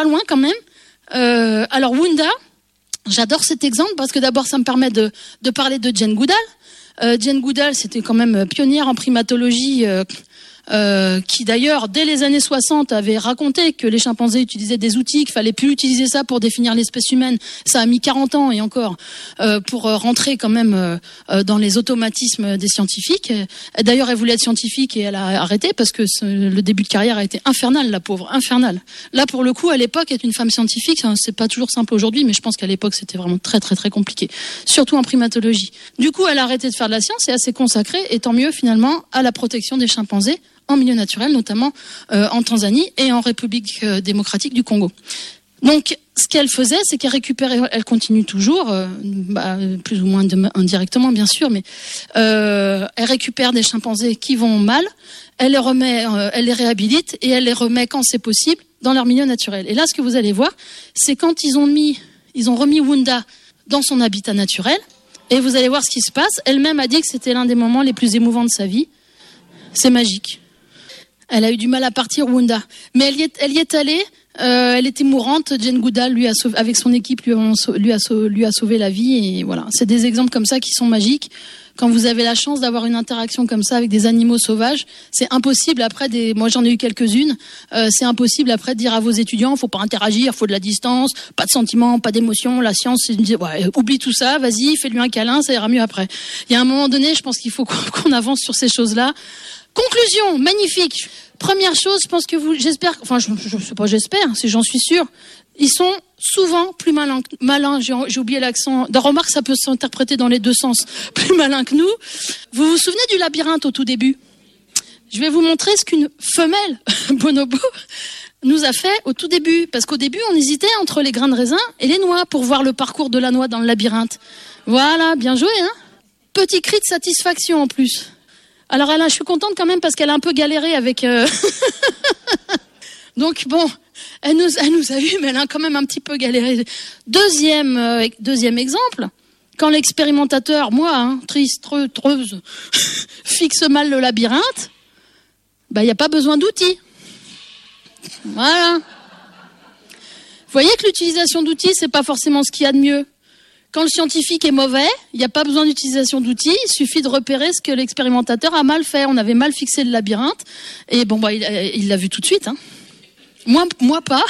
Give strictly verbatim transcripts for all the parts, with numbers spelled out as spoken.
pas loin quand même. Euh, alors Wunda, j'adore cet exemple parce que d'abord ça me permet de, de parler de Jane Goodall. Euh, Jane Goodall, c'était quand même pionnière en primatologie, euh, euh, qui d'ailleurs, dès les années soixante, avait raconté que les chimpanzés utilisaient des outils, qu'il fallait plus utiliser ça pour définir l'espèce humaine. Ça a mis quarante ans et encore euh, pour rentrer quand même euh, dans les automatismes des scientifiques. Et d'ailleurs, elle voulait être scientifique et elle a arrêté parce que ce, le début de carrière a été infernal, la pauvre, infernal. Là, pour le coup, à l'époque, être une femme scientifique, c'est pas toujours simple aujourd'hui, mais je pense qu'à l'époque, c'était vraiment très, très, très compliqué, surtout en primatologie. Du coup, elle a arrêté de faire de la science et elle s'est consacrée, et tant mieux finalement, à la protection des chimpanzés en milieu naturel, notamment euh, en Tanzanie et en République euh, démocratique du Congo. Donc, ce qu'elle faisait, c'est qu'elle récupérait, elle continue toujours, euh, bah, plus ou moins de, indirectement bien sûr, mais euh, elle récupère des chimpanzés qui vont mal, elle les remet, euh, elle les réhabilite et elle les remet quand c'est possible dans leur milieu naturel. Et là, ce que vous allez voir, c'est quand ils ont mis, ils ont remis Wunda dans son habitat naturel, et vous allez voir ce qui se passe. Elle-même a dit que c'était l'un des moments les plus émouvants de sa vie. C'est magique. Elle a eu du mal à partir, Wunda, mais elle y est, elle y est allée. Euh, elle était mourante. Jane Goodall, lui, a sauvé, avec son équipe, lui a, lui, a, lui a sauvé la vie. Et voilà, c'est des exemples comme ça qui sont magiques. Quand vous avez la chance d'avoir une interaction comme ça avec des animaux sauvages, c'est impossible après des. Moi, j'en ai eu quelques-unes. Euh, c'est impossible après de dire à vos étudiants, faut pas interagir, faut de la distance, pas de sentiments, pas d'émotion. La science, c'est une... ouais, oublie tout ça, vas-y, fais-lui un câlin, ça ira mieux après. Il y a un moment donné, je pense qu'il faut qu'on avance sur ces choses-là. Conclusion, magnifique. Première chose, je pense que vous, j'espère, enfin, je, je sais pas, j'espère, c'est j'en suis sûre, ils sont souvent plus malins, malins, j'ai, j'ai oublié l'accent, de remarque, ça peut s'interpréter dans les deux sens, plus malins que nous. Vous vous souvenez du labyrinthe au tout début? Je vais vous montrer ce qu'une femelle bonobo nous a fait au tout début, parce qu'au début, on hésitait entre les grains de raisin et les noix pour voir le parcours de la noix dans le labyrinthe. Voilà, bien joué, hein? Petit cri de satisfaction en plus. Alors Alain, je suis contente quand même parce qu'elle a un peu galéré avec... Euh... Donc bon, elle nous, elle nous a eu, mais elle a quand même un petit peu galéré. Deuxième, euh, deuxième exemple, quand l'expérimentateur, moi, hein, triste, treuse, fixe mal le labyrinthe, bah il n'y a pas besoin d'outils. Voilà. Vous voyez que l'utilisation d'outils, c'est pas forcément ce qu'il y a de mieux. Quand le scientifique est mauvais, il n'y a pas besoin d'utilisation d'outils, il suffit de repérer ce que l'expérimentateur a mal fait. On avait mal fixé le labyrinthe, et bon, bah, il, il l'a vu tout de suite. Hein. Moi, moi pas.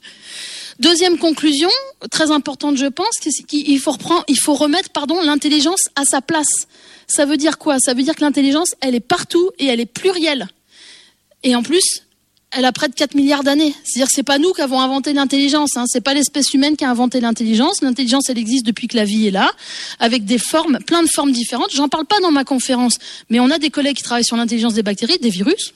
Deuxième conclusion, très importante, je pense, c'est qu'il faut reprendre, il faut remettre, pardon, l'intelligence à sa place. Ça veut dire quoi? Ça veut dire que l'intelligence, elle est partout et elle est plurielle. Et en plus, elle a près de quatre milliards d'années. C'est-à-dire que c'est pas nous qui avons inventé l'intelligence, hein. C'est pas l'espèce humaine qui a inventé l'intelligence. L'intelligence, elle existe depuis que la vie est là, avec des formes, plein de formes différentes. J'en parle pas dans ma conférence, mais on a des collègues qui travaillent sur l'intelligence des bactéries, des virus.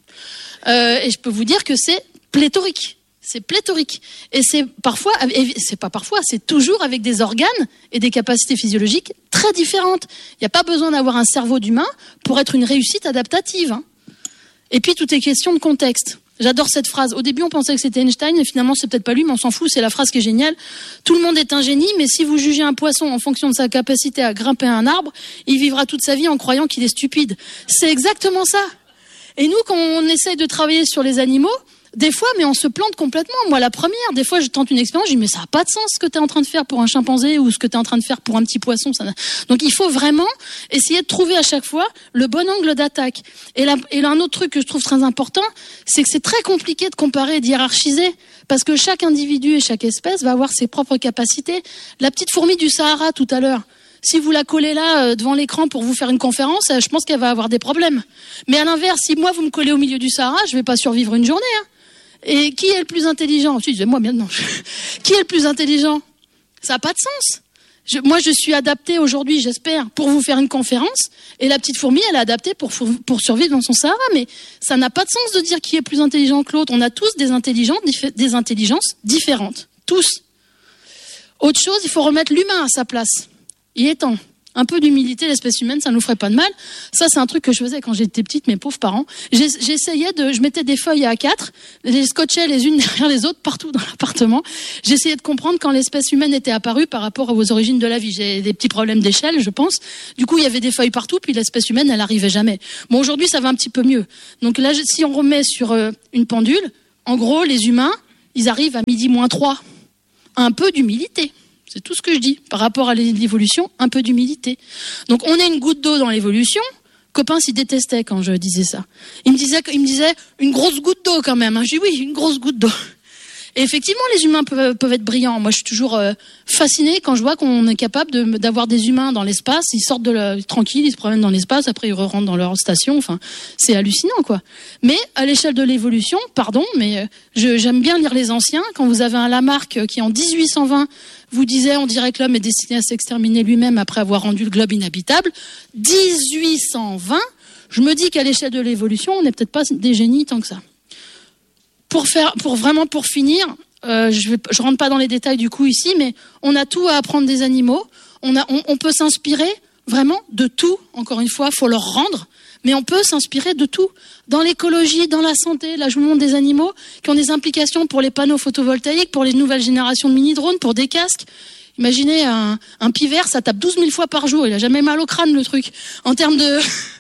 Euh, et je peux vous dire que c'est pléthorique. C'est pléthorique. Et c'est parfois, et c'est pas parfois, c'est toujours avec des organes et des capacités physiologiques très différentes. Il n'y a pas besoin d'avoir un cerveau d'humain pour être une réussite adaptative, hein. Et puis, tout est question de contexte. J'adore cette phrase. Au début, on pensait que c'était Einstein, et finalement, c'est peut-être pas lui, mais on s'en fout. C'est la phrase qui est géniale. Tout le monde est un génie, mais si vous jugez un poisson en fonction de sa capacité à grimper à un arbre, il vivra toute sa vie en croyant qu'il est stupide. C'est exactement ça. Et nous, quand on essaye de travailler sur les animaux, des fois, mais on se plante complètement. Moi, la première, des fois, je tente une expérience, je dis, mais ça n'a pas de sens ce que tu es en train de faire pour un chimpanzé ou ce que tu es en train de faire pour un petit poisson. Ça n'a... Donc, il faut vraiment essayer de trouver à chaque fois le bon angle d'attaque. Et là, et là, un autre truc que je trouve très important, c'est que c'est très compliqué de comparer et de hiérarchiser, parce que chaque individu et chaque espèce va avoir ses propres capacités. La petite fourmi du Sahara, tout à l'heure, si vous la collez là euh, devant l'écran pour vous faire une conférence, euh, je pense qu'elle va avoir des problèmes. Mais à l'inverse, si moi, vous me collez au milieu du Sahara, je vais pas survivre une journée, hein. Et qui est le plus intelligent? Je dis, moi, bien non. Qui est le plus intelligent? Ça n'a pas de sens. Je, moi, je suis adaptée aujourd'hui, j'espère, pour vous faire une conférence. Et la petite fourmi, elle est adaptée pour, pour survivre dans son Sahara. Mais ça n'a pas de sens de dire qui est plus intelligent que l'autre. On a tous des intelligences, des intelligences différentes. Tous. Autre chose, il faut remettre l'humain à sa place. Il est temps. Un peu d'humilité, l'espèce humaine, ça ne nous ferait pas de mal. Ça, c'est un truc que je faisais quand j'étais petite, mes pauvres parents. J'essayais de, je mettais des feuilles à A quatre, je les scotchais les unes derrière les autres partout dans l'appartement. J'essayais de comprendre quand l'espèce humaine était apparue par rapport aux origines de la vie. J'ai des petits problèmes d'échelle, je pense. Du coup, il y avait des feuilles partout, puis l'espèce humaine, elle arrivait jamais. Bon, aujourd'hui, ça va un petit peu mieux. Donc là, si on remet sur euh, une pendule, en gros, les humains, ils arrivent à midi moins trois. Un peu d'humilité. C'est tout ce que je dis. Par rapport à l'évolution, un peu d'humilité. Donc on est une goutte d'eau dans l'évolution. Copain s'y détestait quand je disais ça. Il me disait, il me disait une grosse goutte d'eau quand même. Je dis oui, une grosse goutte d'eau. Et effectivement, les humains peuvent, peuvent être brillants. Moi, je suis toujours euh, fascinée quand je vois qu'on est capable de, d'avoir des humains dans l'espace. Ils sortent de la, tranquilles, ils se promènent dans l'espace, après ils rentrent dans leur station. Enfin, c'est hallucinant, quoi. Mais à l'échelle de l'évolution, pardon, mais euh, je, j'aime bien lire les anciens. Quand vous avez un Lamarck qui, en dix-huit cent vingt, vous disait on dirait que l'homme est destiné à s'exterminer lui-même après avoir rendu le globe inhabitable. dix-huit cent vingt, je me dis qu'à l'échelle de l'évolution, on n'est peut-être pas des génies tant que ça. Pour faire, pour vraiment pour finir, euh, je vais, je rentre pas dans les détails du coup ici, mais on a tout à apprendre des animaux. On a, on, on peut s'inspirer vraiment de tout. Encore une fois, faut leur rendre, mais on peut s'inspirer de tout. Dans l'écologie, dans la santé, là je vous montre des animaux qui ont des implications pour les panneaux photovoltaïques, pour les nouvelles générations de mini-drones, pour des casques. Imaginez un, un pivert, ça tape douze mille fois par jour. Il a jamais mal au crâne le truc. En termes de,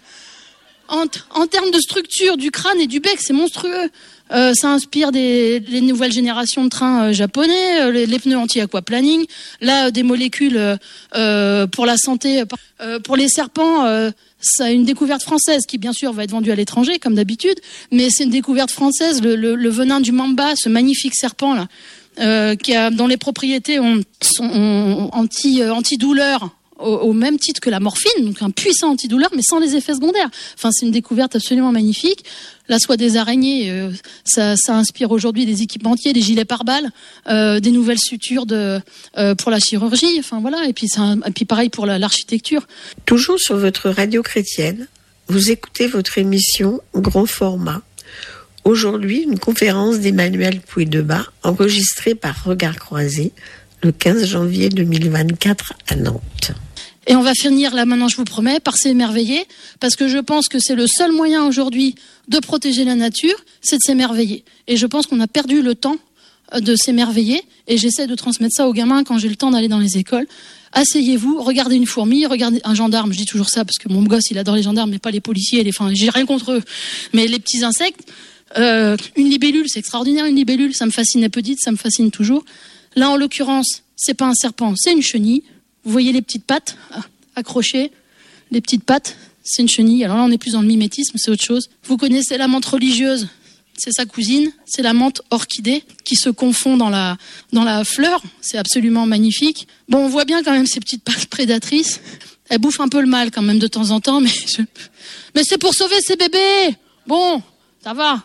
en, en termes de structure du crâne et du bec, c'est monstrueux. Euh, ça inspire des les nouvelles générations de trains euh, japonais, euh, les, les pneus anti-aquaplaning, là euh, des molécules euh, pour la santé, euh, pour les serpents. Euh, ça une découverte française qui bien sûr va être vendue à l'étranger comme d'habitude, mais c'est une découverte française. Le, le, le venin du mamba, ce magnifique serpent là, euh, qui a dont les propriétés ont, sont ont, anti euh, antidouleur. Au, au même titre que la morphine, donc un puissant antidouleur, mais sans les effets secondaires. Enfin, c'est une découverte absolument magnifique. La soie des araignées, euh, ça, ça inspire aujourd'hui des équipementiers, des gilets pare-balles, euh, des nouvelles sutures de, euh, pour la chirurgie. Enfin voilà. Et puis, c'est un, et puis pareil pour la, l'architecture. Toujours sur votre radio chrétienne, vous écoutez votre émission Grand Format. Aujourd'hui, une conférence d'Emmanuel Pouydeba enregistrée par Regard Croisé le quinze janvier deux mille vingt-quatre à Nantes. Et on va finir là maintenant, je vous promets, par s'émerveiller, parce que je pense que c'est le seul moyen aujourd'hui de protéger la nature, c'est de s'émerveiller. Et je pense qu'on a perdu le temps de s'émerveiller, et j'essaie de transmettre ça aux gamins quand j'ai le temps d'aller dans les écoles. Asseyez-vous, regardez une fourmi, regardez un gendarme, je dis toujours ça parce que mon gosse il adore les gendarmes, mais pas les policiers, les, enfin, j'ai rien contre eux, mais les petits insectes, euh, une libellule, c'est extraordinaire une libellule, ça me fascinait petite, ça me fascine toujours. Là en l'occurrence, c'est pas un serpent, c'est une chenille. Vous voyez les petites pattes accrochées, les petites pattes, c'est une chenille. Alors là, on n'est plus dans le mimétisme, c'est autre chose. Vous connaissez la menthe religieuse, c'est sa cousine, c'est la menthe orchidée qui se confond dans la, dans la fleur. C'est absolument magnifique. Bon, on voit bien quand même ces petites pattes prédatrices. Elles bouffent un peu le mal quand même de temps en temps, mais, je... mais c'est pour sauver ces bébés. Bon, ça va.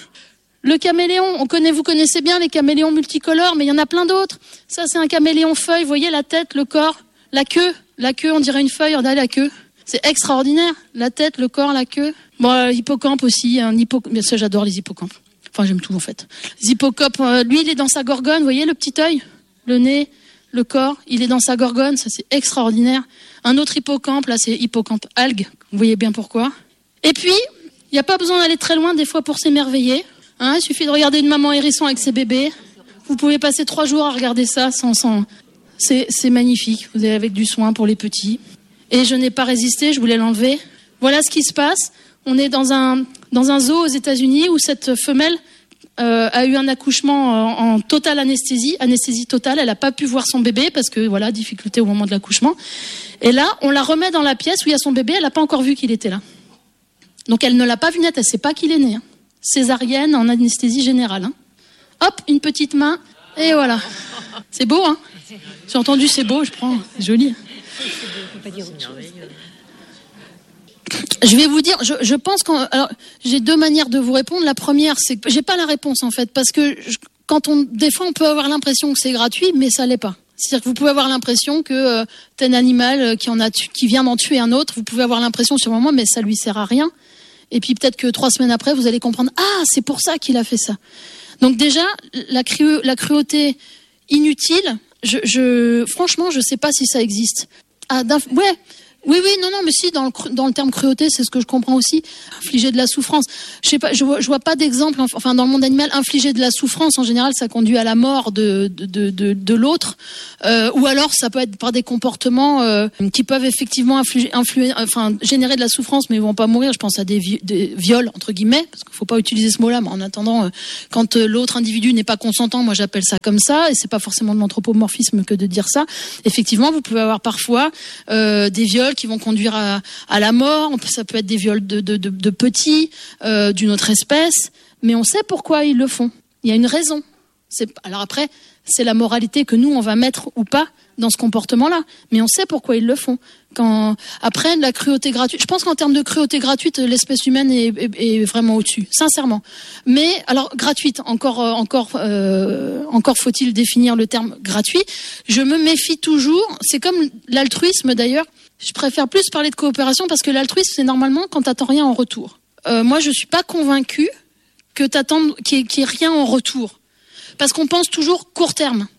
Le caméléon, on connaît, vous connaissez bien les caméléons multicolores, mais il y en a plein d'autres. Ça, c'est un caméléon feuille. Vous voyez la tête, le corps, la queue. La queue, on dirait une feuille, regardez la queue. C'est extraordinaire. La tête, le corps, la queue. Bon, euh, hippocampe aussi. Un hippo... Bien sûr, j'adore les hippocampes. Enfin, j'aime tout, en fait. Les hippocampes, euh, lui, il est dans sa gorgone. Vous voyez le petit œil, le nez, le corps. Il est dans sa gorgone. Ça, c'est extraordinaire. Un autre hippocampe, là, c'est hippocampe algue. Vous voyez bien pourquoi. Et puis, il n'y a pas besoin d'aller très loin, des fois, pour s'émerveiller. Hein, il suffit de regarder une maman hérisson avec ses bébés. Vous pouvez passer trois jours à regarder ça sans, sans... C'est, c'est magnifique. Vous avez avec du soin pour les petits. Et je n'ai pas résisté, je voulais l'enlever. Voilà ce qui se passe. On est dans un, dans un zoo aux États-Unis où cette femelle euh, a eu un accouchement en, en totale anesthésie, anesthésie totale. Elle n'a pas pu voir son bébé parce que voilà, difficulté au moment de l'accouchement. Et là, on la remet dans la pièce où il y a son bébé. Elle n'a pas encore vu qu'il était là. Donc elle ne l'a pas vu net. Elle ne sait pas qu'il est né. Hein. Césarienne en anesthésie générale. Hein. Hop, une petite main, et voilà. C'est beau, hein. J'ai entendu, c'est beau, je prends, c'est joli. Je vais vous dire, je, je pense que alors j'ai deux manières de vous répondre. La première, c'est que j'ai pas la réponse en fait, parce que je, quand on des fois on peut avoir l'impression que c'est gratuit, mais ça l'est pas. C'est-à-dire que vous pouvez avoir l'impression que euh, tel animal qui en a tu, qui vient d'en tuer un autre, vous pouvez avoir l'impression sur le moment, mais ça lui sert à rien. Et puis peut-être que trois semaines après, vous allez comprendre, ah, c'est pour ça qu'il a fait ça. Donc déjà, la, cru- la cruauté inutile, je, je, franchement, je sais pas si ça existe. Ah, ouais, Oui, oui, non, non, mais si, dans le, dans le terme cruauté, c'est ce que je comprends aussi. Infliger de la souffrance. Je sais pas, je vois, je vois pas d'exemple, enfin, dans le monde animal, infliger de la souffrance, en général, ça conduit à la mort de, de, de, de, de l'autre, euh, ou alors ça peut être par des comportements, euh, qui peuvent effectivement infliger, influer, enfin, générer de la souffrance, mais ils vont pas mourir. Je pense à des, vi- des viols, entre guillemets, parce qu'il faut pas utiliser ce mot-là, mais en attendant, euh, quand euh, l'autre individu n'est pas consentant, moi j'appelle ça comme ça, et c'est pas forcément de l'anthropomorphisme que de dire ça. Effectivement, vous pouvez avoir parfois, euh, des viols qui vont conduire à, à la mort. Ça peut être des viols de, de, de, de petits, euh, d'une autre espèce, mais on sait pourquoi ils le font. Il y a une raison. C'est, alors après, c'est la moralité que nous, on va mettre ou pas dans ce comportement-là, mais on sait pourquoi ils le font. Quand, après, la cruauté gratuite, je pense qu'en termes de cruauté gratuite, l'espèce humaine est, est, est vraiment au-dessus, sincèrement. Mais, alors, gratuite, encore, encore, euh, encore faut-il définir le terme gratuit. Je me méfie toujours, c'est comme l'altruisme d'ailleurs. Je préfère plus parler de coopération parce que l'altruisme, c'est normalement quand t'attends rien en retour. Euh, moi, je suis pas convaincue que t'attendes qu'il y ait rien en retour. Parce qu'on pense toujours court terme.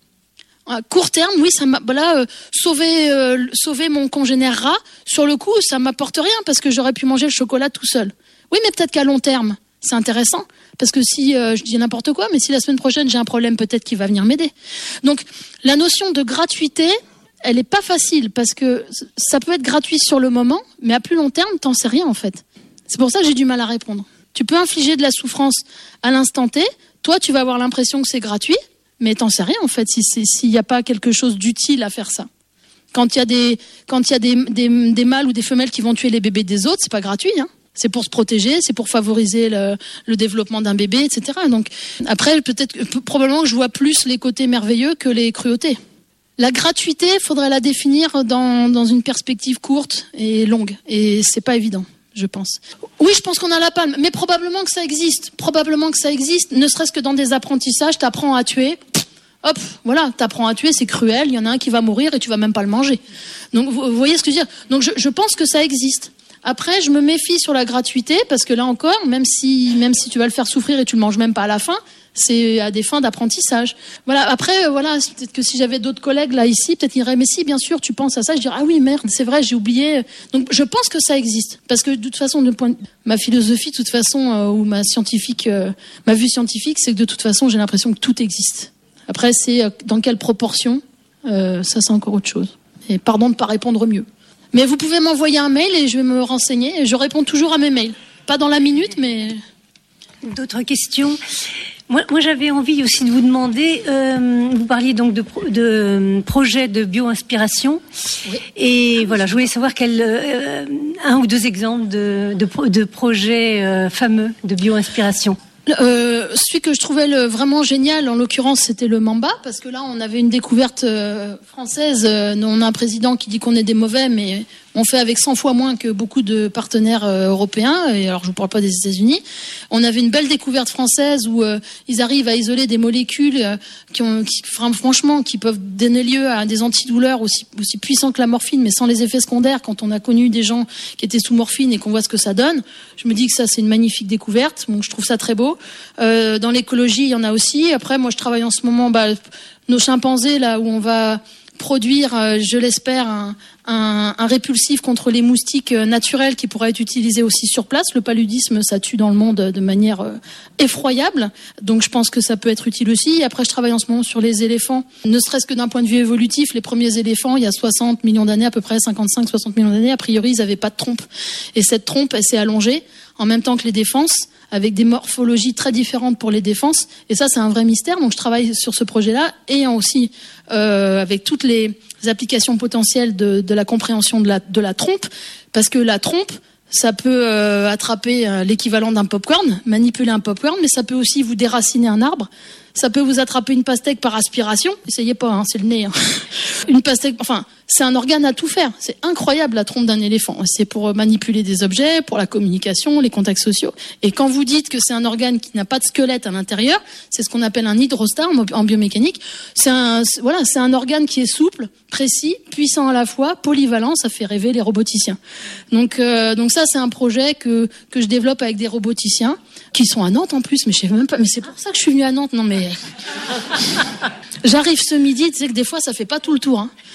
À court terme, oui, ça m'a, là, euh, sauver, euh, sauver mon congénère rat, sur le coup, ça m'apporte rien parce que j'aurais pu manger le chocolat tout seul. Oui, mais peut-être qu'à long terme, c'est intéressant. Parce que si, euh, je dis n'importe quoi, mais si la semaine prochaine j'ai un problème, peut-être qu'il va venir m'aider. Donc, la notion de gratuité, elle est pas facile parce que ça peut être gratuit sur le moment, mais à plus long terme, t'en sais rien en fait. C'est pour ça que j'ai du mal à répondre. Tu peux infliger de la souffrance à l'instant T. Toi, tu vas avoir l'impression que c'est gratuit, mais t'en sais rien en fait si c'est, s'il n'y a pas quelque chose d'utile à faire ça. Quand il y a des, quand il y a des, des, des mâles ou des femelles qui vont tuer les bébés des autres, c'est pas gratuit, hein. C'est pour se protéger, c'est pour favoriser le, le développement d'un bébé, et cetera. Donc après, peut-être, probablement que je vois plus les côtés merveilleux que les cruautés. La gratuité, il faudrait la définir dans, dans une perspective courte et longue. Et c'est pas évident, je pense. Oui, je pense qu'on a la palme, mais probablement que ça existe. Probablement que ça existe, ne serait-ce que dans des apprentissages, t'apprends à tuer. Hop, voilà, t'apprends à tuer, c'est cruel, il y en a un qui va mourir et tu vas même pas le manger. Donc, vous, vous voyez ce que je veux dire? Donc, je, je pense que ça existe. Après, je me méfie sur la gratuité, parce que là encore, même si, même si tu vas le faire souffrir et tu le manges même pas à la fin, c'est à des fins d'apprentissage. Voilà. Après, euh, voilà, peut-être que si j'avais d'autres collègues là ici, peut-être ils diraient mais si, bien sûr, tu penses à ça. Je dirais ah oui, merde, c'est vrai, j'ai oublié. Donc je pense que ça existe, parce que de toute façon, de point de... ma philosophie, de toute façon, euh, ou ma scientifique, euh, ma vue scientifique, c'est que de toute façon, j'ai l'impression que tout existe. Après, c'est euh, dans quelle proportion, euh, ça c'est encore autre chose. Et pardon de pas répondre mieux. Mais vous pouvez m'envoyer un mail et je vais me renseigner. Et je réponds toujours à mes mails, pas dans la minute, mais d'autres questions. Moi, moi, j'avais envie aussi de vous demander, euh, vous parliez donc de, pro, de projet de bio-inspiration. Oui. Et voilà, je voulais savoir quel, euh, un ou deux exemples de, de, de projets euh, fameux de bio-inspiration. Euh, celui que je trouvais le, vraiment génial, en l'occurrence, c'était le Mamba, parce que là, on avait une découverte euh, française. Euh, on a un président qui dit qu'on est des mauvais, mais on fait avec cent fois moins que beaucoup de partenaires euh, européens. Et alors, je vous parle pas des États-Unis. On avait une belle découverte française où euh, ils arrivent à isoler des molécules euh, qui ont, qui, franchement, qui peuvent donner lieu à des antidouleurs aussi, aussi puissants que la morphine, mais sans les effets secondaires. Quand on a connu des gens qui étaient sous morphine et qu'on voit ce que ça donne, je me dis que ça, c'est une magnifique découverte. Donc, je trouve ça très beau. Euh, dans l'écologie, il y en a aussi. Après, moi, je travaille en ce moment, bah, nos chimpanzés, là où on va produire, euh, je l'espère, un, un, un répulsif contre les moustiques euh, naturels qui pourra être utilisé aussi sur place. Le paludisme, ça tue dans le monde de manière euh, effroyable. Donc, je pense que ça peut être utile aussi. Après, je travaille en ce moment sur les éléphants. Ne serait-ce que d'un point de vue évolutif, les premiers éléphants, il y a soixante millions d'années, à peu près cinquante-cinq à soixante millions d'années, a priori, ils n'avaient pas de trompe. Et cette trompe, elle s'est allongée en même temps que les défenses, avec des morphologies très différentes pour les défenses. Et ça, c'est un vrai mystère. Donc, je travaille sur ce projet-là et aussi euh, avec toutes les applications potentielles de, de la compréhension de la, de la trompe. Parce que la trompe, ça peut euh, attraper euh, l'équivalent d'un popcorn, manipuler un popcorn, mais ça peut aussi vous déraciner un arbre. Ça peut vous attraper une pastèque par aspiration. Essayez pas, hein, c'est le nez. Hein. Une pastèque, enfin, c'est un organe à tout faire. C'est incroyable, la trompe d'un éléphant. C'est pour manipuler des objets, pour la communication, les contacts sociaux. Et quand vous dites que c'est un organe qui n'a pas de squelette à l'intérieur, c'est ce qu'on appelle un hydrostat en biomécanique. C'est un, voilà, c'est un organe qui est souple, précis, puissant à la fois, polyvalent. Ça fait rêver les roboticiens. Donc, euh, donc ça, c'est un projet que que je développe avec des roboticiens qui sont à Nantes en plus. Mais je sais même pas. Mais c'est pour ça que je suis venue à Nantes. Non mais j'arrive ce midi. Tu sais que des fois, ça fait pas tout le tour. Hein.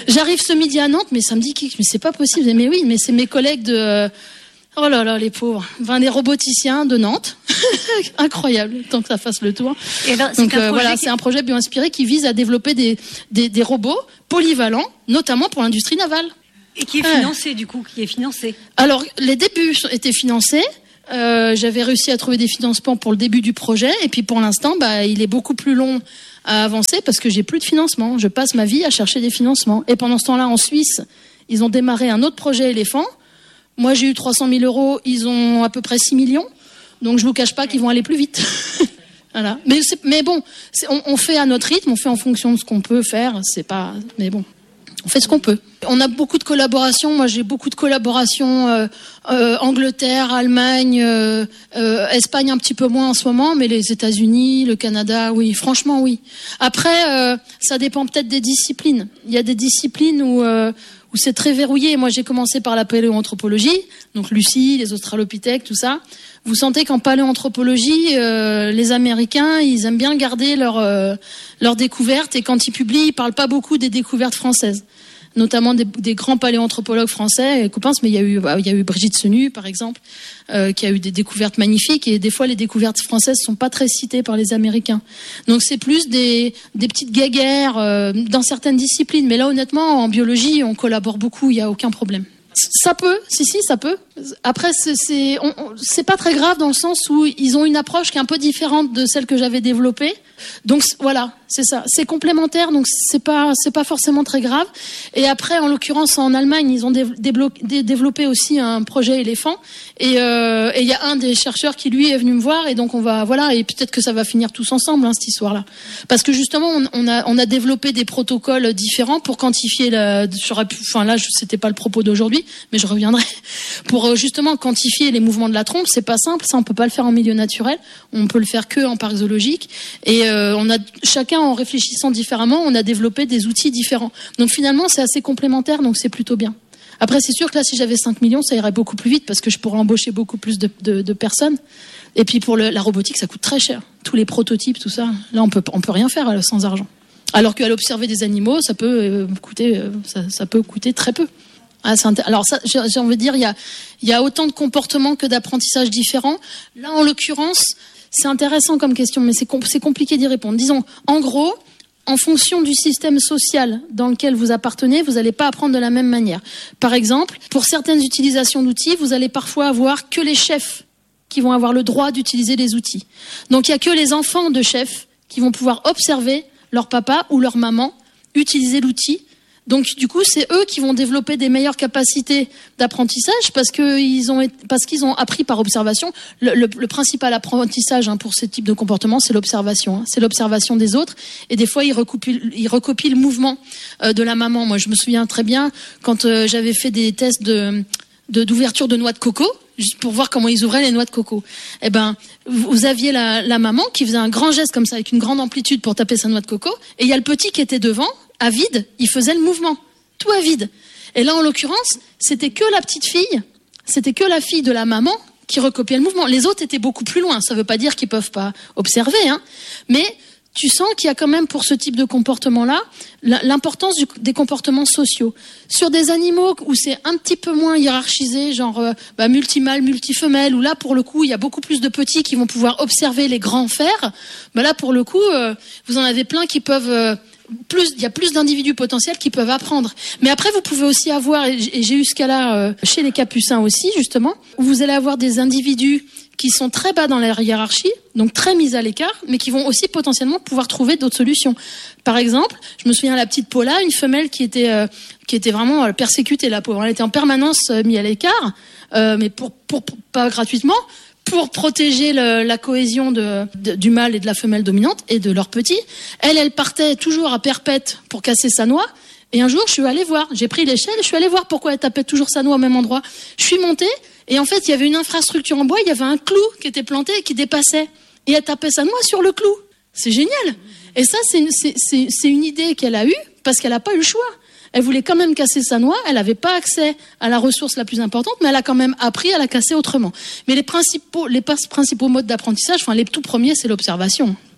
J'arrive ce midi à Nantes, mais ça me dit mais c'est pas possible. Mais oui, mais c'est mes collègues de oh là là, les pauvres, enfin, les roboticiens de Nantes. Incroyable, tant que ça fasse le tour. Et alors, c'est Donc un euh, voilà, qui... c'est un projet bio-inspiré qui vise à développer des, des, des robots polyvalents, notamment pour l'industrie navale. Et qui est financé, ouais. du coup, qui est financé. Alors, les débuts étaient financés. Euh, j'avais réussi à trouver des financements pour le début du projet. Et puis, pour l'instant, bah, il est beaucoup plus long à avancer parce que j'ai plus de financement. Je passe ma vie à chercher des financements. Et pendant ce temps-là, en Suisse, ils ont démarré un autre projet éléphant. Moi, j'ai eu trois cent mille euros. Ils ont à peu près six millions. Donc, je vous cache pas qu'ils vont aller plus vite. Voilà. Mais, c'est, mais bon, c'est, on, on fait à notre rythme, on fait en fonction de ce qu'on peut faire. C'est pas, mais bon. On fait ce qu'on peut. On a beaucoup de collaborations. Moi, j'ai beaucoup de collaborations euh, euh, Angleterre, Allemagne, euh, euh, Espagne un petit peu moins en ce moment, mais les États-Unis, le Canada, oui. Franchement, oui. Après, euh, ça dépend peut-être des disciplines. Il y a des disciplines où euh, où c'est très verrouillé. Moi, j'ai commencé par la paléoanthropologie, donc Lucie, les australopithèques, tout ça. Vous sentez qu'en paléoanthropologie, euh, les Américains, ils aiment bien garder leur euh, leurs découvertes, et quand ils publient, ils parlent pas beaucoup des découvertes françaises, notamment des, des grands paléoanthropologues français. Et copains, mais il y a eu, bah, il y a eu Brigitte Senu, par exemple, euh, qui a eu des découvertes magnifiques. Et des fois, les découvertes françaises sont pas très citées par les Américains. Donc, c'est plus des des petites guéguerres euh, dans certaines disciplines. Mais là, honnêtement, en biologie, on collabore beaucoup. Il y a aucun problème. Ça peut, si si, ça peut. Après, c'est c'est, on, on, c'est pas très grave dans le sens où ils ont une approche qui est un peu différente de celle que j'avais développée. Donc voilà, c'est ça. C'est complémentaire, donc c'est pas c'est pas forcément très grave. Et après, en l'occurrence, en Allemagne, ils ont dé- déblo- dé- développé aussi un projet éléphant. Et il euh, et y a un des chercheurs qui lui est venu me voir, et donc on va voilà, et peut-être que ça va finir tous ensemble hein, cette histoire-là, parce que justement on, on a on a développé des protocoles différents pour quantifier la. J'aurais pu, enfin là, je, c'était pas le propos d'aujourd'hui, mais je reviendrai pour justement quantifier les mouvements de la trompe. C'est pas simple, ça on peut pas le faire en milieu naturel, on peut le faire que en parc zoologique. Et euh, on a chacun en réfléchissant différemment, on a développé des outils différents. Donc finalement c'est assez complémentaire, donc c'est plutôt bien. Après c'est sûr que là si j'avais cinq millions ça irait beaucoup plus vite parce que je pourrais embaucher beaucoup plus de, de, de personnes. Et puis pour le, la robotique ça coûte très cher, tous les prototypes, tout ça. Là on peut on peut rien faire sans argent. Alors qu'à l'observer des animaux ça peut euh, coûter euh, ça, ça peut coûter très peu. Ah, c'est intér- Alors ça, j'ai, j'ai envie de dire, il y a, il y a autant de comportements que d'apprentissages différents. Là, en l'occurrence, c'est intéressant comme question, mais c'est, com- c'est compliqué d'y répondre. Disons, en gros, en fonction du système social dans lequel vous appartenez, vous n'allez pas apprendre de la même manière. Par exemple, pour certaines utilisations d'outils, vous allez parfois avoir que les chefs qui vont avoir le droit d'utiliser les outils. Donc, il y a que les enfants de chefs qui vont pouvoir observer leur papa ou leur maman utiliser l'outil. Donc du coup, c'est eux qui vont développer des meilleures capacités d'apprentissage parce que ils ont parce qu'ils ont appris par observation. Le, le, le principal apprentissage hein, pour ce type de comportement, c'est l'observation. Hein. C'est l'observation des autres. Et des fois, ils recopient, ils recopient le mouvement euh, de la maman. Moi, je me souviens très bien quand euh, j'avais fait des tests de, de d'ouverture de noix de coco, juste pour voir comment ils ouvraient les noix de coco. Eh ben, vous aviez la, la maman qui faisait un grand geste comme ça avec une grande amplitude pour taper sa noix de coco, et il y a le petit qui était devant. À vide, il faisait le mouvement, tout à vide. Et là, en l'occurrence, c'était que la petite fille, c'était que la fille de la maman qui recopiait le mouvement. Les autres étaient beaucoup plus loin. Ça ne veut pas dire qu'ils peuvent pas observer, hein. Mais tu sens qu'il y a quand même pour ce type de comportement-là l'importance du, des comportements sociaux. Sur des animaux où c'est un petit peu moins hiérarchisé, genre euh, bah, multimâle, multifemelle, où là pour le coup il y a beaucoup plus de petits qui vont pouvoir observer les grands faire. Bah là pour le coup, euh, vous en avez plein qui peuvent euh, plus, il y a plus d'individus potentiels qui peuvent apprendre. Mais après, vous pouvez aussi avoir, et j'ai eu ce cas-là euh, chez les capucins aussi, justement, où vous allez avoir des individus qui sont très bas dans la hiérarchie, donc très mis à l'écart, mais qui vont aussi potentiellement pouvoir trouver d'autres solutions. Par exemple, je me souviens de la petite Paula, une femelle qui était euh, qui était vraiment euh, persécutée, la pauvre. Elle était en permanence euh, mise à l'écart, euh, mais pour, pour, pour pas gratuitement, pour protéger le, la cohésion de, de, du mâle et de la femelle dominante et de leurs petits. Elle, elle partait toujours à perpète pour casser sa noix. Et un jour, je suis allée voir. J'ai pris l'échelle, je suis allée voir pourquoi elle tapait toujours sa noix au même endroit. Je suis montée et en fait, il y avait une infrastructure en bois, il y avait un clou qui était planté et qui dépassait. Et elle tapait sa noix sur le clou. C'est génial. Et ça, c'est une, c'est, c'est, c'est une idée qu'elle a eue parce qu'elle n'a pas eu le choix. Elle voulait quand même casser sa noix, elle n'avait pas accès à la ressource la plus importante, mais elle a quand même appris à la casser autrement. Mais les principaux, les principaux modes d'apprentissage, enfin les tout premiers, c'est l'observation.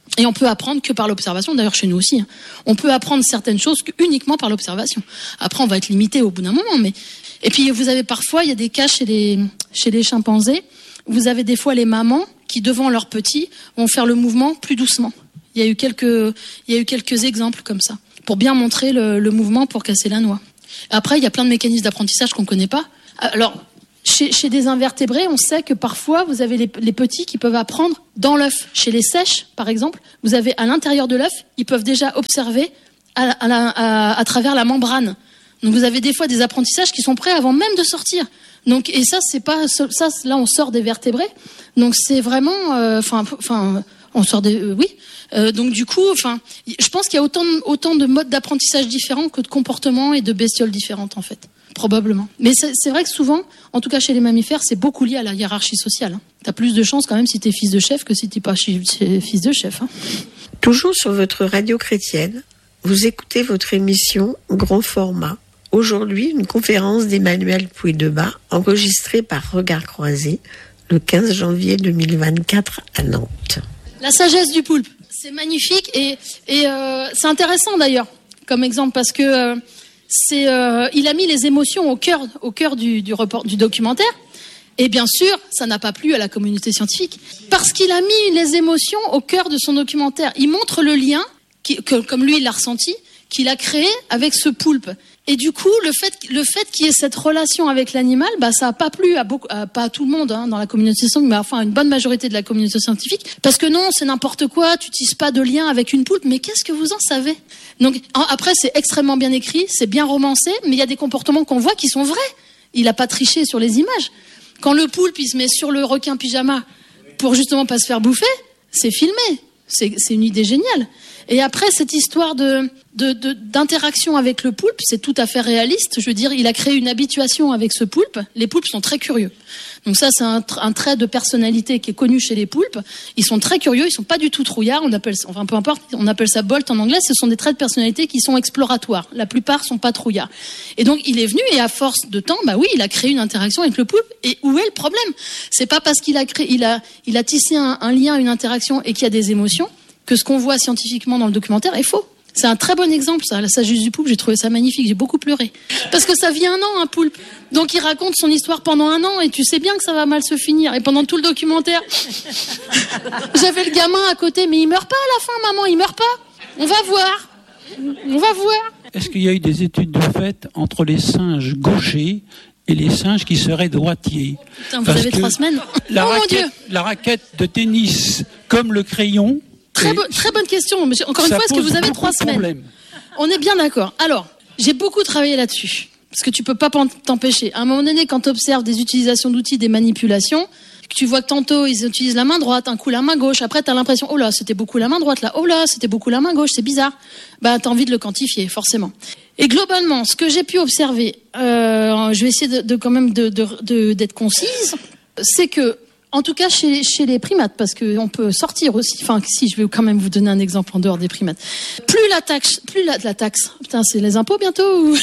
Et on peut apprendre que par l'observation, d'ailleurs chez nous aussi. Hein. On peut apprendre certaines choses que uniquement par l'observation. Après, on va être limité au bout d'un moment. Mais et puis vous avez parfois, il y a des cas chez les chez les chimpanzés. Vous avez des fois les mamans qui, devant leurs petits, vont faire le mouvement plus doucement. Il y a eu quelques il y a eu quelques exemples comme ça pour bien montrer le, le mouvement pour casser la noix. Après, il y a plein de mécanismes d'apprentissage qu'on connaît pas. Alors Chez, chez des invertébrés, on sait que parfois, vous avez les, les petits qui peuvent apprendre dans l'œuf. Chez les sèches, par exemple, vous avez à l'intérieur de l'œuf, ils peuvent déjà observer à, à, la, à, à travers la membrane. Donc vous avez des fois des apprentissages qui sont prêts avant même de sortir. Donc et ça, c'est pas ça. Là, on sort des vertébrés. Donc c'est vraiment, enfin, euh, enfin, on sort des, euh, oui. Euh, donc du coup, enfin, je pense qu'il y a autant, autant de modes d'apprentissage différents que de comportements et de bestioles différentes en fait. Probablement. Mais c'est, c'est vrai que souvent, en tout cas chez les mammifères, c'est beaucoup lié à la hiérarchie sociale. Hein. T'as plus de chance quand même si t'es fils de chef que si t'es pas fils de chef. Hein. Toujours sur votre radio chrétienne, vous écoutez votre émission Grand Format. Aujourd'hui, une conférence d'Emmanuel Pouy-Debat enregistrée par Regard Croisé le quinze janvier deux mille vingt-quatre à Nantes. La sagesse du poulpe, c'est magnifique et, et euh, c'est intéressant d'ailleurs comme exemple parce que euh, c'est, euh, il a mis les émotions au cœur, au cœur du, du, report, du documentaire. Et bien sûr, ça n'a pas plu à la communauté scientifique parce qu'il a mis les émotions au cœur de son documentaire. Il montre le lien, qui, que, comme lui il l'a ressenti, qu'il a créé avec ce poulpe. Et du coup, le fait, le fait qu'il y ait cette relation avec l'animal, bah, ça n'a pas plu à beaucoup, à, pas à tout le monde hein, dans la communauté scientifique, mais enfin à une bonne majorité de la communauté scientifique. Parce que non, c'est n'importe quoi, tu tisses pas de lien avec une poulpe, mais qu'est-ce que vous en savez ? Donc après, c'est extrêmement bien écrit, c'est bien romancé, mais il y a des comportements qu'on voit qui sont vrais. Il n'a pas triché sur les images. Quand le poulpe, il se met sur le requin pyjama pour justement pas se faire bouffer, c'est filmé. C'est, c'est une idée géniale. Et après, cette histoire de, de, de, d'interaction avec le poulpe, c'est tout à fait réaliste. Je veux dire, il a créé une habituation avec ce poulpe. Les poulpes sont très curieux. Donc ça, c'est un, un trait de personnalité qui est connu chez les poulpes. Ils sont très curieux, ils sont pas du tout trouillards. On appelle, enfin peu importe, on appelle ça bolt en anglais. Ce sont des traits de personnalité qui sont exploratoires. La plupart sont pas trouillards. Et donc, il est venu et à force de temps, bah oui, il a créé une interaction avec le poulpe. Et où est le problème ? C'est pas parce qu'il a créé, il a, il a tissé un, un lien, une interaction et qu'il y a des émotions que ce qu'on voit scientifiquement dans le documentaire est faux. C'est un très bon exemple, ça, la sagesse du poulpe, j'ai trouvé ça magnifique, j'ai beaucoup pleuré. Parce que ça vit un an, un poulpe. Donc il raconte son histoire pendant un an, et tu sais bien que ça va mal se finir. Et pendant tout le documentaire, j'avais le gamin à côté, mais il meurt pas à la fin, maman, il meurt pas. On va voir. On va voir. Est-ce qu'il y a eu des études de fait entre les singes gauchers et les singes qui seraient droitiers ? Putain, vous Parce avez trois semaines. La oh raquette, mon Dieu. La raquette de tennis, comme le crayon... Très, bo- très bonne question, monsieur. Encore une fois, est-ce que vous avez trois semaines ? Problème. On est bien d'accord. Alors, j'ai beaucoup travaillé là-dessus. Parce que tu peux pas t'empêcher. À un moment donné, quand tu observes des utilisations d'outils, des manipulations, que tu vois que tantôt, ils utilisent la main droite, un coup la main gauche, après tu as l'impression, oh là, c'était beaucoup la main droite, là, oh là, c'était beaucoup la main gauche, c'est bizarre. Bah, tu as envie de le quantifier, forcément. Et globalement, ce que j'ai pu observer, euh, je vais essayer de, de quand même de, de, de, d'être concise, c'est que en tout cas, chez, chez les primates, parce qu'on peut sortir aussi, enfin, si, je vais quand même vous donner un exemple en dehors des primates. Plus la taxe, plus la, la taxe, putain, c'est les impôts bientôt, ou...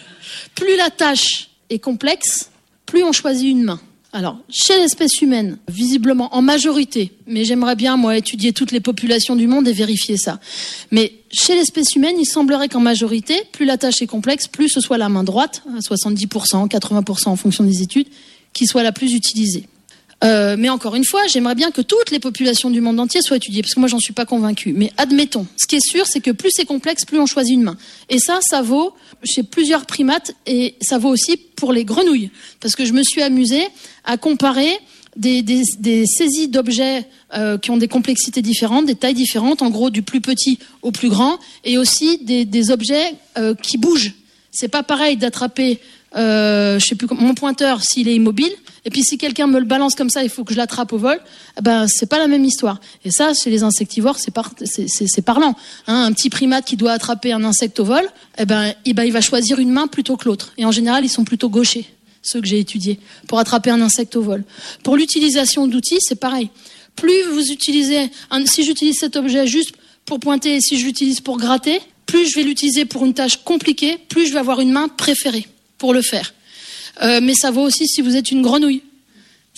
plus la tâche est complexe, plus on choisit une main. Alors, chez l'espèce humaine, visiblement, en majorité, mais j'aimerais bien, moi, étudier toutes les populations du monde et vérifier ça. Mais chez l'espèce humaine, il semblerait qu'en majorité, plus la tâche est complexe, plus ce soit la main droite, à soixante-dix pour cent, quatre-vingts pour cent en fonction des études, qui soit la plus utilisée. Euh, mais encore une fois, j'aimerais bien que toutes les populations du monde entier soient étudiées, parce que moi, j'en suis pas convaincue. Mais admettons, ce qui est sûr, c'est que plus c'est complexe, plus on choisit une main. Et ça, ça vaut chez plusieurs primates, et ça vaut aussi pour les grenouilles. Parce que je me suis amusée à comparer des, des, des saisies d'objets euh, qui ont des complexités différentes, des tailles différentes, en gros du plus petit au plus grand, et aussi des, des objets euh, qui bougent. C'est pas pareil d'attraper Euh, je sais plus comment, mon pointeur s'il est immobile, et puis si quelqu'un me le balance comme ça, il faut que je l'attrape au vol. Eh ben c'est pas la même histoire. Et ça, chez les insectivores, c'est, par, c'est, c'est, c'est parlant. Hein, un petit primate qui doit attraper un insecte au vol, eh ben, eh ben il va choisir une main plutôt que l'autre. Et en général, ils sont plutôt gauchers, ceux que j'ai étudiés, pour attraper un insecte au vol. Pour l'utilisation d'outils, c'est pareil. Plus vous utilisez, un, si j'utilise cet objet juste pour pointer, et si je l'utilise pour gratter, plus je vais l'utiliser pour une tâche compliquée, plus je vais avoir une main préférée pour le faire. Euh, mais ça vaut aussi si vous êtes une grenouille.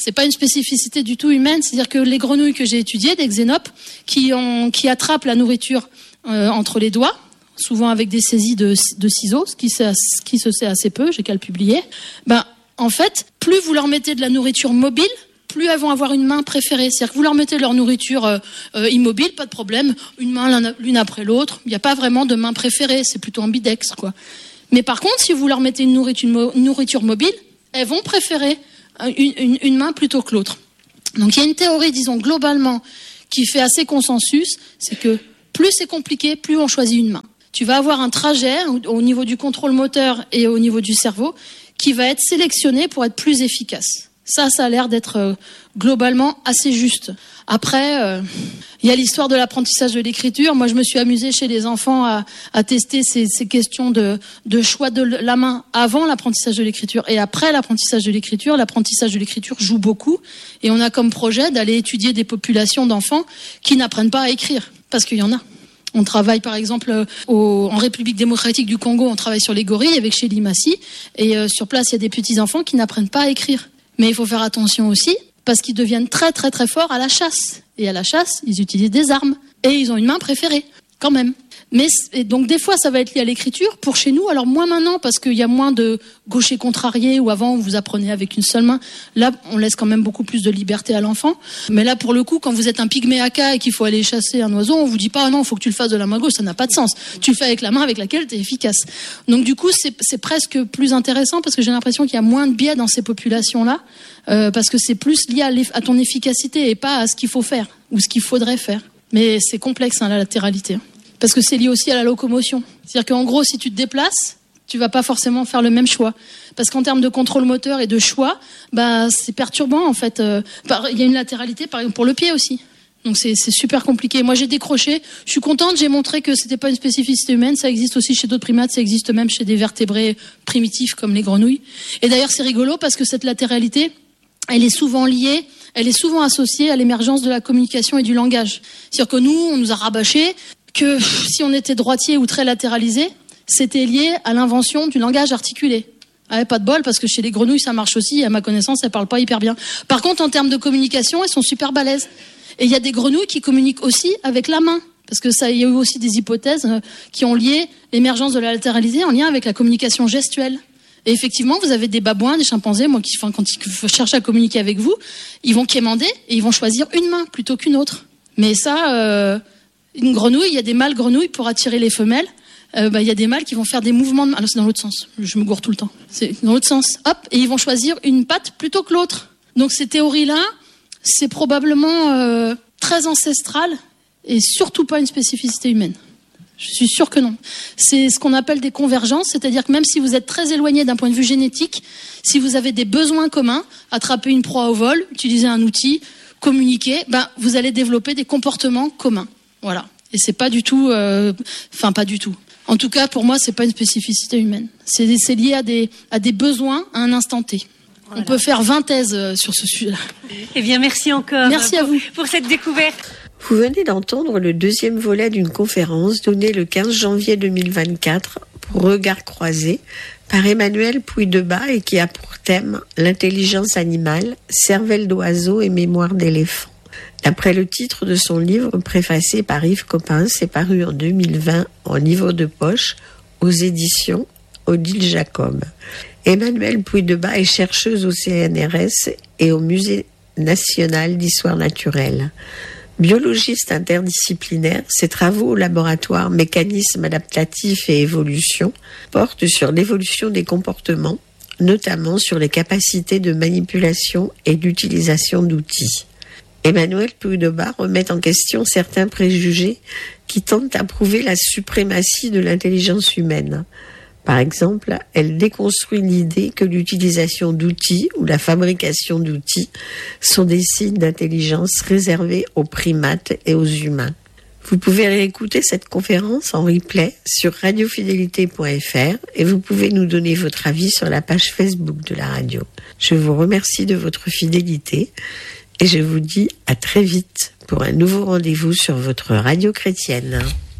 C'est pas une spécificité du tout humaine. C'est-à-dire que les grenouilles que j'ai étudiées, des xénopes, qui ont, qui attrapent la nourriture euh, entre les doigts, souvent avec des saisies de, de ciseaux, ce qui, ce qui se sait assez peu, j'ai qu'à le publier. Ben, en fait, plus vous leur mettez de la nourriture mobile, plus elles vont avoir une main préférée. C'est-à-dire que vous leur mettez leur nourriture euh, euh, immobile, pas de problème, une main l'une après l'autre. Il n'y a pas vraiment de main préférée, c'est plutôt ambidextre, quoi. Mais par contre, si vous leur mettez une nourriture, une nourriture mobile, elles vont préférer une, une, une main plutôt que l'autre. Donc il y a une théorie, disons, globalement, qui fait assez consensus, c'est que plus c'est compliqué, plus on choisit une main. Tu vas avoir un trajet au niveau du contrôle moteur et au niveau du cerveau qui va être sélectionné pour être plus efficace. Ça, ça a l'air d'être euh, globalement assez juste. Après, euh, il y a l'histoire de l'apprentissage de l'écriture. Moi, je me suis amusée chez les enfants à, à tester ces, ces questions de, de choix de la main avant l'apprentissage de l'écriture et après l'apprentissage de l'écriture. L'apprentissage de l'écriture joue beaucoup et on a comme projet d'aller étudier des populations d'enfants qui n'apprennent pas à écrire, parce qu'il y en a. On travaille par exemple au, en République démocratique du Congo, on travaille sur les gorilles avec Chélie Massy, et euh, sur place il y a des petits enfants qui n'apprennent pas à écrire. Mais il faut faire attention aussi, parce qu'ils deviennent très très très forts à la chasse. Et à la chasse, ils utilisent des armes. Et ils ont une main préférée, quand même. Mais et donc des fois, ça va être lié à l'écriture. Pour chez nous, alors moins maintenant, parce qu'il y a moins de gauchers contrariés, où avant, vous apprenez avec une seule main. Là, on laisse quand même beaucoup plus de liberté à l'enfant. Mais là, pour le coup, quand vous êtes un pygmée aka et qu'il faut aller chasser un oiseau, on vous dit pas, ah non, il faut que tu le fasses de la main gauche, ça n'a pas de sens. Tu le fais avec la main avec laquelle tu es efficace. Donc du coup, c'est, c'est presque plus intéressant, parce que j'ai l'impression qu'il y a moins de biais dans ces populations-là, euh, parce que c'est plus lié à, à ton efficacité et pas à ce qu'il faut faire, ou ce qu'il faudrait faire. Mais c'est complexe, hein, la latéralité. Parce que c'est lié aussi à la locomotion. C'est-à-dire qu'en gros, si tu te déplaces, tu vas pas forcément faire le même choix. Parce qu'en termes de contrôle moteur et de choix, bah, c'est perturbant, en fait. Il y a une latéralité, par exemple, pour le pied aussi. Donc c'est, c'est super compliqué. Moi, j'ai décroché. Je suis contente, j'ai montré que c'était pas une spécificité humaine. Ça existe aussi chez d'autres primates. Ça existe même chez des vertébrés primitifs comme les grenouilles. Et d'ailleurs, c'est rigolo parce que cette latéralité, elle est souvent liée, elle est souvent associée à l'émergence de la communication et du langage. C'est-à-dire que nous, on nous a rabâché que si on était droitier ou très latéralisé, c'était lié à l'invention du langage articulé. Ah, pas de bol, parce que chez les grenouilles, ça marche aussi. À ma connaissance, elles parlent pas hyper bien. Par contre, en termes de communication, elles sont super balèzes. Et il y a des grenouilles qui communiquent aussi avec la main. Parce que ça, il y a eu aussi des hypothèses qui ont lié l'émergence de la latéralité en lien avec la communication gestuelle. Et effectivement, vous avez des babouins, des chimpanzés, moi, qui, enfin, quand ils cherchent à communiquer avec vous, ils vont quémander et ils vont choisir une main plutôt qu'une autre. Mais ça, euh, une grenouille, il y a des mâles grenouilles pour attirer les femelles. Euh, bah, il y a des mâles qui vont faire des mouvements de main. Alors, c'est dans l'autre sens. Je me gourre tout le temps. C'est dans l'autre sens. Hop. Et ils vont choisir une patte plutôt que l'autre. Donc, ces théories-là, c'est probablement euh, très ancestral et surtout pas une spécificité humaine. Je suis sûre que non. C'est ce qu'on appelle des convergences, c'est-à-dire que même si vous êtes très éloigné d'un point de vue génétique, si vous avez des besoins communs, attraper une proie au vol, utiliser un outil, communiquer, ben, vous allez développer des comportements communs. Voilà. Et c'est pas du tout, euh, enfin pas du tout. En tout cas, pour moi, c'est pas une spécificité humaine. C'est, c'est lié à des, à des besoins à un instant T. Voilà. On peut faire vingt thèses sur ce sujet-là. Eh bien, merci encore. Merci pour, à vous pour cette découverte. Vous venez d'entendre le deuxième volet d'une conférence donnée le quinze janvier deux mille vingt-quatre pour Regards croisés par Emmanuel Puydeba et qui a pour thème l'intelligence animale, cervelle d'oiseau et mémoire d'éléphant. D'après le titre de son livre préfacé par Yves Coppens, c'est paru en deux mille vingt en livre de poche aux éditions Odile Jacob. Emmanuel Puydeba est chercheuse au C N R S et au Musée national d'histoire naturelle. Biologiste interdisciplinaire, ses travaux au laboratoire Mécanismes adaptatifs et évolution portent sur l'évolution des comportements, notamment sur les capacités de manipulation et d'utilisation d'outils. Emmanuel Puydeba remet en question certains préjugés qui tentent à prouver la suprématie de l'intelligence humaine. Par exemple, elle déconstruit l'idée que l'utilisation d'outils ou la fabrication d'outils sont des signes d'intelligence réservés aux primates et aux humains. Vous pouvez réécouter cette conférence en replay sur radiofidélité point f r et vous pouvez nous donner votre avis sur la page Facebook de la radio. Je vous remercie de votre fidélité et je vous dis à très vite pour un nouveau rendez-vous sur votre radio chrétienne.